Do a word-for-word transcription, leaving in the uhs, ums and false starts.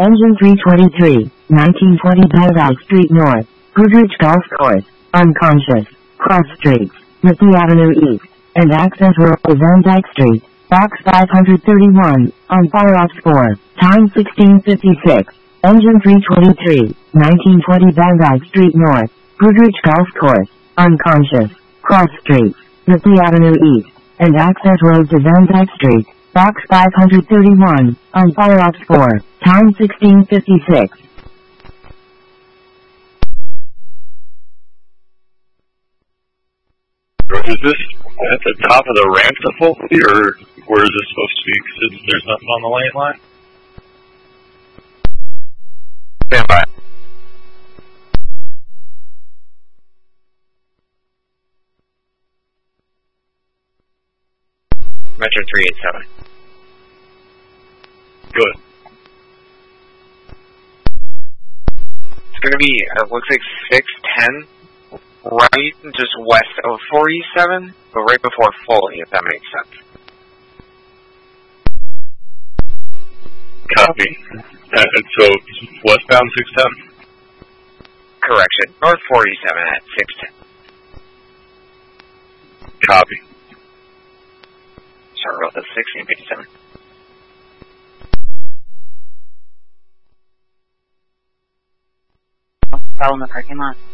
Engine three twenty-three, nineteen twenty Paradise Street North, Goodrich Golf Course, unconscious, cross streets, Mifflin Avenue East, and access road to Van Dyke Street, box five thirty-one, on fire ops four, time sixteen fifty-six. Engine three twenty-three, nineteen twenty Van Dyke Street North, Goodrich Golf Course, unconscious, cross streets, Mifflin Avenue East, and access road to Van Dyke Street, box five thirty-one, on fire ops four, time sixteen fifty-six. Is this at the top of the ramp to Foley, or where is this supposed to be? Because there's nothing on the lane line. Stand by. Metro three eighty-seven. Good. It's going to be, it looks like six ten, right just west of four E seven, but right before Foley, if that makes sense. Copy. Uh, so, westbound six ten? Correction. North four E seven at six ten. Copy. Sorry about that, sixteen fifty-seven. Foul in the parking lot.